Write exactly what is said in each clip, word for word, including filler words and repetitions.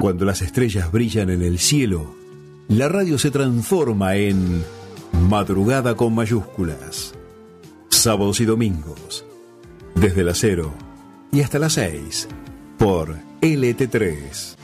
Cuando las estrellas brillan en el cielo, la radio se transforma en Madrugada con mayúsculas. Sábados y domingos, desde las cero y hasta las seis, por L T tres.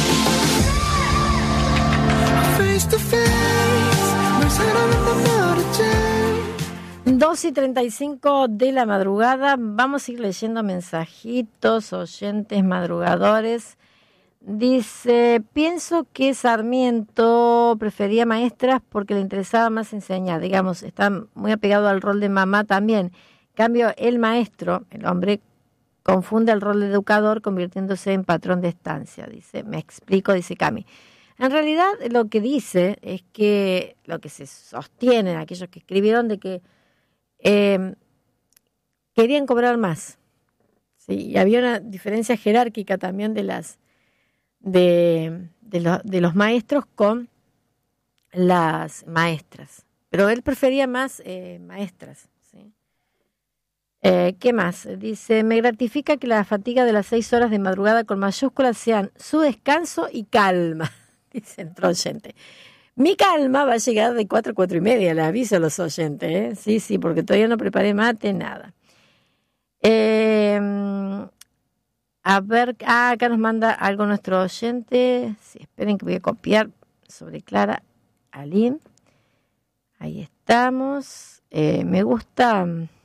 dos y treinta y cinco de la madrugada. Vamos a ir leyendo mensajitos, oyentes, madrugadores. Dice, pienso que Sarmiento prefería maestras porque le interesaba más enseñar. Digamos, está muy apegado al rol de mamá también. En cambio, el maestro, el hombre, confunde el rol de educador convirtiéndose en patrón de estancia. Dice, me explico, dice Cami. En realidad, lo que dice es que lo que se sostienen aquellos que escribieron de que eh, querían cobrar más. ¿Sí? Y había una diferencia jerárquica también de las de, de, lo, de los maestros con las maestras. Pero él prefería más eh, maestras. ¿Sí? Eh, ¿Qué más? Dice, me gratifica que la fatiga de las seis horas de madrugada con mayúsculas sean su descanso y calma. Dice el oyente. Mi calma va a llegar de cuatro a cuatro y media, les aviso a los oyentes, ¿eh? Sí, sí, porque todavía no preparé mate, nada. Eh, a ver, ah, acá nos manda algo nuestro oyente. Sí, esperen que voy a copiar sobre Clara Alín. Ahí estamos. Eh, me gusta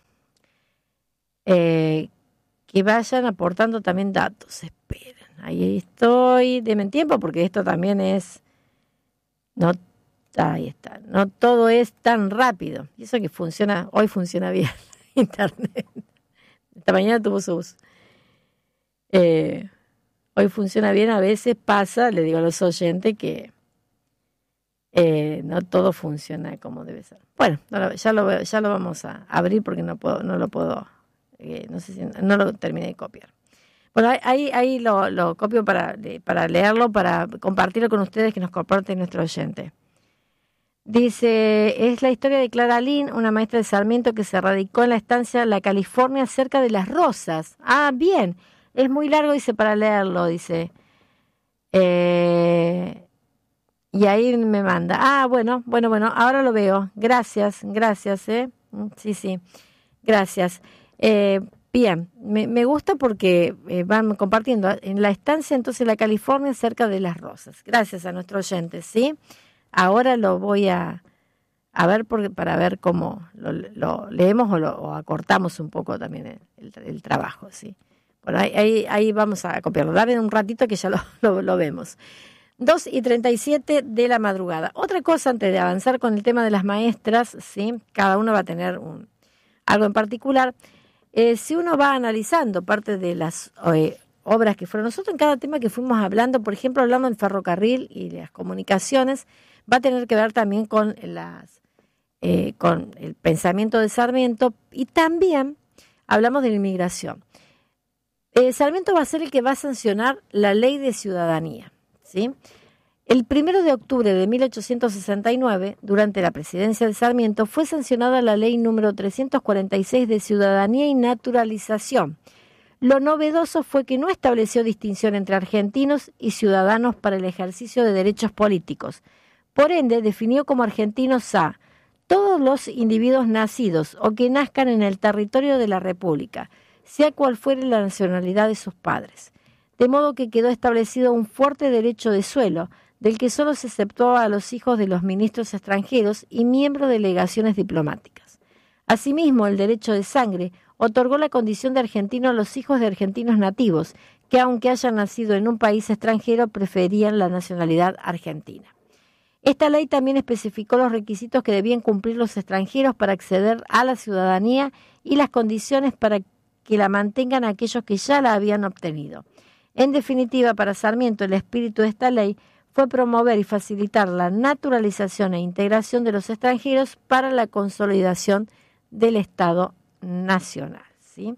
eh, que vayan aportando también datos. Esperen. Ahí estoy, denme tiempo porque esto también es, no, ahí está, no todo es tan rápido. Y eso que funciona, hoy funciona bien internet. Esta mañana tuvo sus, eh, hoy funciona bien, a veces pasa, le digo a los oyentes que eh, no todo funciona como debe ser. Bueno, no lo, ya, lo, ya lo vamos a abrir porque no puedo, no lo puedo, eh, no sé si, no lo terminé de copiar. Bueno, ahí, ahí lo, lo copio para, para leerlo, para compartirlo con ustedes que nos comparte nuestro oyente. Dice, es la historia de Clara Lynn, una maestra de Sarmiento que se radicó en la estancia La California cerca de Las Rosas. Ah, bien, es muy largo, dice, para leerlo, dice. Eh, y ahí me manda. Ah, bueno, bueno, bueno, ahora lo veo. Gracias, gracias, ¿eh? Sí, sí, gracias. Eh, Bien, me, me gusta porque eh, van compartiendo en la estancia entonces La California cerca de Las Rosas. Gracias a nuestro oyente, ¿sí? Ahora lo voy a, a ver porque, para ver cómo lo, lo leemos o, lo, o acortamos un poco también el, el, el trabajo, ¿sí? Bueno, ahí, ahí, ahí vamos a copiarlo. Dame un ratito que ya lo, lo, lo vemos. dos y treinta y siete de la madrugada. Otra cosa antes de avanzar con el tema de las maestras, ¿sí? Cada uno va a tener un, algo en particular. Eh, si uno va analizando parte de las eh, obras que fueron, nosotros en cada tema que fuimos hablando, por ejemplo, hablando del ferrocarril y las comunicaciones, va a tener que ver también con las eh, con el pensamiento de Sarmiento y también hablamos de la inmigración. Eh, Sarmiento va a ser el que va a sancionar la ley de ciudadanía, ¿sí? El primero de octubre de mil ochocientos sesenta y nueve, durante la presidencia de Sarmiento, fue sancionada la ley número trescientos cuarenta y seis de Ciudadanía y Naturalización. Lo novedoso fue que no estableció distinción entre argentinos y ciudadanos para el ejercicio de derechos políticos. Por ende, definió como argentinos a todos los individuos nacidos o que nazcan en el territorio de la República, sea cual fuere la nacionalidad de sus padres. De modo que quedó establecido un fuerte derecho de suelo, del que solo se exceptuó a los hijos de los ministros extranjeros y miembros de delegaciones diplomáticas. Asimismo, el derecho de sangre otorgó la condición de argentino a los hijos de argentinos nativos, que aunque hayan nacido en un país extranjero, preferían la nacionalidad argentina. Esta ley también especificó los requisitos que debían cumplir los extranjeros para acceder a la ciudadanía y las condiciones para que la mantengan aquellos que ya la habían obtenido. En definitiva, para Sarmiento, el espíritu de esta ley fue promover y facilitar la naturalización e integración de los extranjeros para la consolidación del Estado nacional, ¿sí?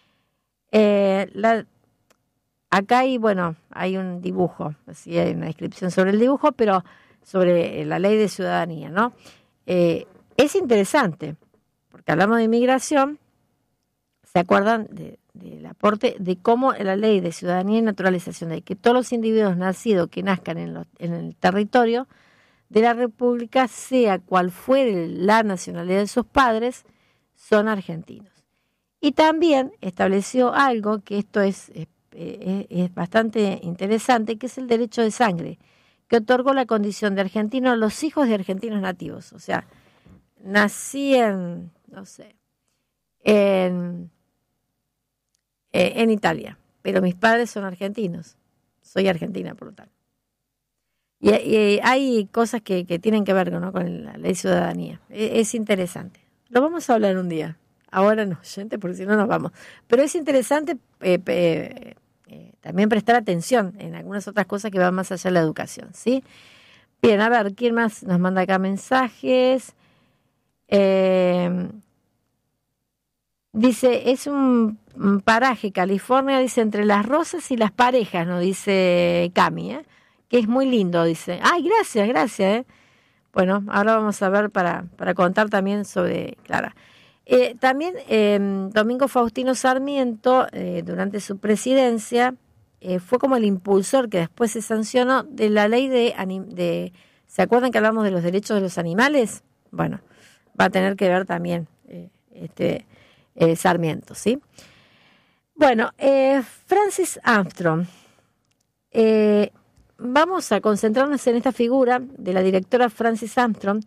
Eh, la, acá hay, bueno, hay un dibujo, así hay una descripción sobre el dibujo, pero sobre la ley de ciudadanía, ¿no? Eh, es interesante, porque hablamos de inmigración, ¿se acuerdan de, del aporte de cómo la ley de ciudadanía y naturalización, de que todos los individuos nacidos que nazcan en, los, en el territorio de la República, sea cual fuere la nacionalidad de sus padres, son argentinos. Y también estableció algo que esto es, es, es bastante interesante, que es el derecho de sangre, que otorgó la condición de argentino a los hijos de argentinos nativos. O sea, nací en, no sé, en, en Italia, pero mis padres son argentinos. Soy argentina, por lo tanto. Y, y hay cosas que, que tienen que ver, ¿no?, con la ley de ciudadanía. Es, es interesante. Lo vamos a hablar un día. Ahora no, gente, porque si no nos vamos. Pero es interesante eh, eh, eh, también prestar atención en algunas otras cosas que van más allá de la educación, ¿sí? Bien, a ver, ¿quién más nos manda acá mensajes? Eh, dice, es un, un paraje, California, dice, entre las rosas y las parejas, nos dice Cami, ¿eh? Que es muy lindo, dice. Ay, gracias, gracias, ¿eh? Bueno, ahora vamos a ver para, para contar también sobre Clara. Eh, también eh, Domingo Faustino Sarmiento, eh, durante su presidencia, eh, fue como el impulsor que después se sancionó de la ley de, de... ¿Se acuerdan que hablamos de los derechos de los animales? Bueno, va a tener que ver también eh, este eh, Sarmiento, ¿sí? Bueno, eh, Francis Armstrong. Eh, vamos a concentrarnos en esta figura de la directora Francis Armstrong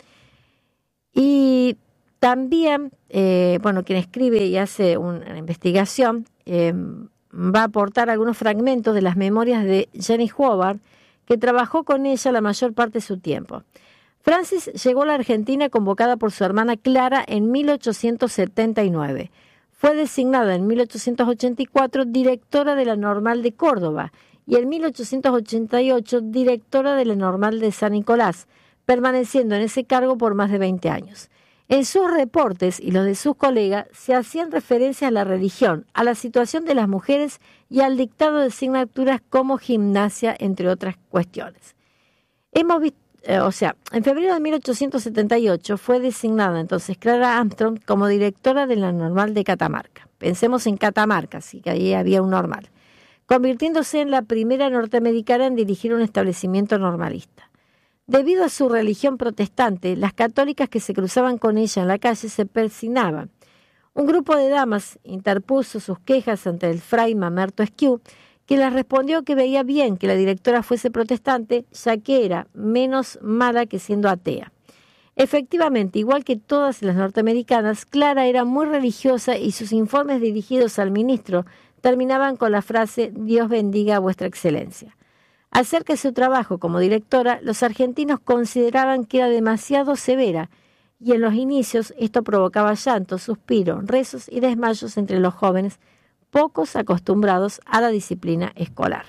y también, eh, bueno, quien escribe y hace una investigación eh, va a aportar algunos fragmentos de las memorias de Jenny Howard, que trabajó con ella la mayor parte de su tiempo. Francis llegó a la Argentina convocada por su hermana Clara en mil ochocientos setenta y nueve. Fue designada en mil ochocientos ochenta y cuatro directora de la Normal de Córdoba y en mil ochocientos ochenta y ocho directora de la Normal de San Nicolás, permaneciendo en ese cargo por más de veinte años. En sus reportes y los de sus colegas se hacían referencias a la religión, a la situación de las mujeres y al dictado de asignaturas como gimnasia, entre otras cuestiones. Hemos visto, eh, o sea, en febrero de mil ochocientos setenta y ocho fue designada entonces Clara Armstrong como directora de la Normal de Catamarca. Pensemos en Catamarca, sí que ahí había un normal, convirtiéndose en la primera norteamericana en dirigir un establecimiento normalista. Debido a su religión protestante, las católicas que se cruzaban con ella en la calle se persinaban. Un grupo de damas interpuso sus quejas ante el fray Mamerto Esquiú, que les respondió que veía bien que la directora fuese protestante, ya que era menos mala que siendo atea. Efectivamente, igual que todas las norteamericanas, Clara era muy religiosa y sus informes dirigidos al ministro terminaban con la frase «Dios bendiga a vuestra excelencia». Acerca de su trabajo como directora, los argentinos consideraban que era demasiado severa y en los inicios esto provocaba llantos, suspiros, rezos y desmayos entre los jóvenes, pocos acostumbrados a la disciplina escolar.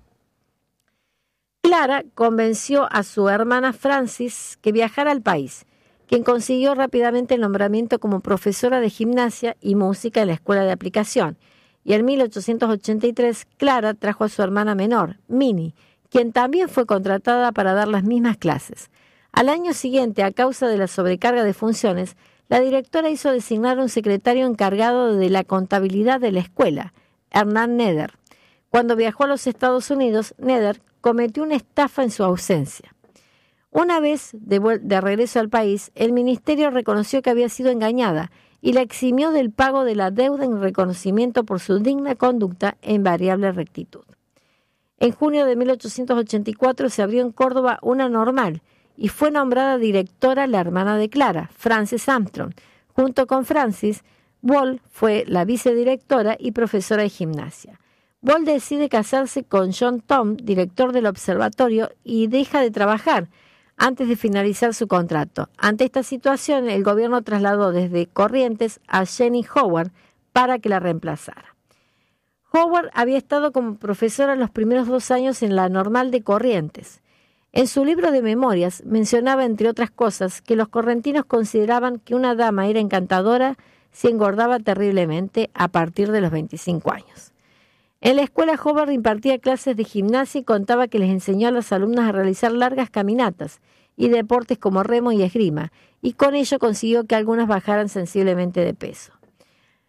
Clara convenció a su hermana Francis que viajara al país, quien consiguió rápidamente el nombramiento como profesora de gimnasia y música en la Escuela de Aplicación, y en mil ochocientos ochenta y tres Clara trajo a su hermana menor, Minnie, quien también fue contratada para dar las mismas clases. Al año siguiente, a causa de la sobrecarga de funciones, la directora hizo designar un secretario encargado de la contabilidad de la escuela, Hernán Neder. Cuando viajó a los Estados Unidos, Neder cometió una estafa en su ausencia. Una vez de, de regreso al país, el ministerio reconoció que había sido engañada y la eximió del pago de la deuda en reconocimiento por su digna conducta e invariable rectitud. En junio de mil ochocientos ochenta y cuatro se abrió en Córdoba una normal y fue nombrada directora la hermana de Clara, Frances Armstrong. Junto con Francis, Wall fue la vicedirectora y profesora de gimnasia. Wall decide casarse con John Tom, director del observatorio, y deja de trabajar antes de finalizar su contrato. Ante esta situación, el gobierno trasladó desde Corrientes a Jenny Howard para que la reemplazara. Howard había estado como profesora los primeros dos años en la Normal de Corrientes. En su libro de memorias mencionaba, entre otras cosas, que los correntinos consideraban que una dama era encantadora si engordaba terriblemente a partir de los veinticinco años. En la escuela, Howard impartía clases de gimnasia y contaba que les enseñó a los alumnos a realizar largas caminatas y deportes como remo y esgrima, y con ello consiguió que algunas bajaran sensiblemente de peso.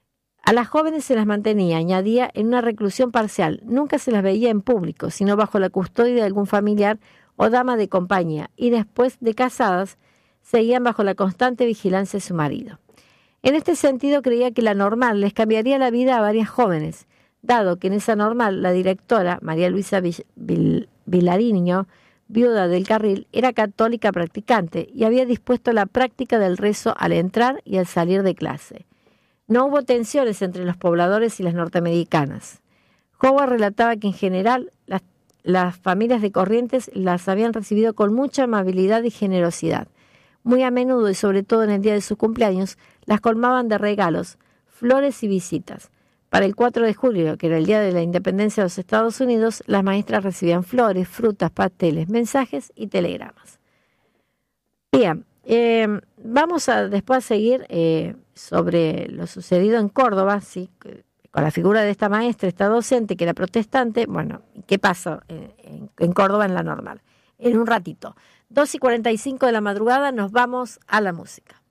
A las jóvenes se las mantenía, añadía, en una reclusión parcial. Nunca se las veía en público, sino bajo la custodia de algún familiar o dama de compañía, y después de casadas, seguían bajo la constante vigilancia de su marido. En este sentido, creía que la Normal les cambiaría la vida a varias jóvenes, dado que en esa Normal la directora, María Luisa Vilariño, viuda del Carril, era católica practicante y había dispuesto la práctica del rezo al entrar y al salir de clase. No hubo tensiones entre los pobladores y las norteamericanas. Howard relataba que en general las, las familias de Corrientes las habían recibido con mucha amabilidad y generosidad. Muy a menudo y sobre todo en el día de su cumpleaños, las colmaban de regalos, flores y visitas. Para el cuatro de julio, que era el día de la independencia de los Estados Unidos, las maestras recibían flores, frutas, pasteles, mensajes y telegramas. Bien, eh, vamos a después a seguir eh, sobre lo sucedido en Córdoba, ¿sí? Con la figura de esta maestra, esta docente que era protestante. Bueno, ¿qué pasó en, en, en Córdoba en la Normal? En un ratito. dos y cuarenta y cinco de la madrugada nos vamos a la música.